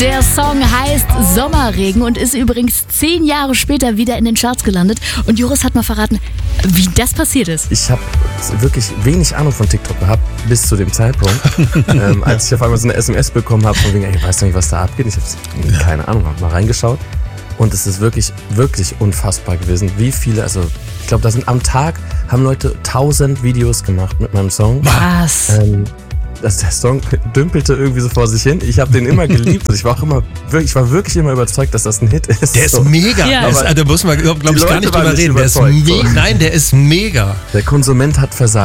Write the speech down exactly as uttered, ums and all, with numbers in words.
Der Song heißt Sommerregen und ist übrigens zehn Jahre später wieder in den Charts gelandet. Und Joris hat mal verraten, wie das passiert ist. Ich habe wirklich wenig Ahnung von TikTok gehabt, bis zu dem Zeitpunkt, ähm, als ich auf einmal so eine S M S bekommen habe, von wegen, ey, ich weiß nicht, was da abgeht. Ich habe keine Ahnung, habe mal reingeschaut. Und es ist wirklich, wirklich unfassbar gewesen, wie viele, also ich glaube, da sind am Tag, haben Leute tausend Videos gemacht mit meinem Song. Was? Ähm, dass der Song dümpelte irgendwie so vor sich hin. Ich habe den immer geliebt und ich war auch immer, ich war wirklich immer überzeugt, dass das ein Hit ist. Der ist so. mega. Ja. Der ist, da muss man, glaube ich, gar nicht drüber nicht reden. Der ist überzeugt, me- so. Nein, der ist mega. Der Konsument hat versagt.